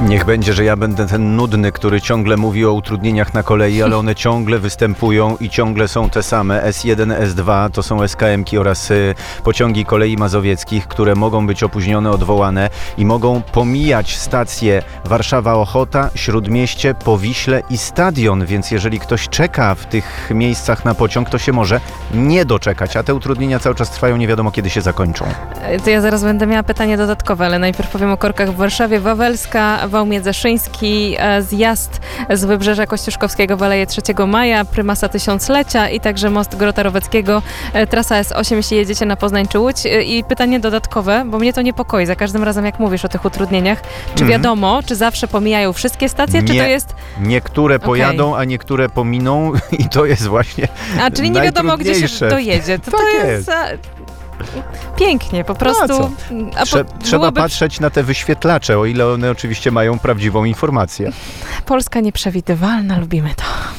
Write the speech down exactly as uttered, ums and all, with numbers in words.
Niech będzie, że ja będę ten nudny, który ciągle mówi o utrudnieniach na kolei, ale one ciągle występują i ciągle są te same. S jeden, S dwa to są S K M-ki oraz y, pociągi kolei mazowieckich, które mogą być opóźnione, odwołane i mogą pomijać stacje Warszawa-Ochota, Śródmieście, Powiśle i Stadion, więc jeżeli ktoś czeka w tych miejscach na pociąg, to się może nie doczekać, a te utrudnienia cały czas trwają, nie wiadomo kiedy się zakończą. To ja zaraz będę miała pytanie dodatkowe, ale najpierw powiem o korkach w Warszawie. Wawelska, wał Międzyszyński, e, zjazd z Wybrzeża Kościuszkowskiego w Aleje trzeciego maja, prymasa Tysiąclecia i także most Grota Roweckiego, e, trasa S osiem, jeśli jedziecie na Poznań czy Łódź. E, I pytanie dodatkowe, bo mnie to niepokoi za każdym razem, jak mówisz o tych utrudnieniach. Czy Mhm. wiadomo, czy zawsze pomijają wszystkie stacje, czy Nie. to jest... Niektóre pojadą, a niektóre pominą i to jest właśnie A, czyli nie wiadomo, gdzie się najtrudniejsze. dojedzie. To, Tak to jest... jest. a, Pięknie, po No a prostu. co? A Trze- po, trzeba byłoby patrzeć na te wyświetlacze, o ile one oczywiście mają prawdziwą informację. Polska nieprzewidywalna, lubimy to.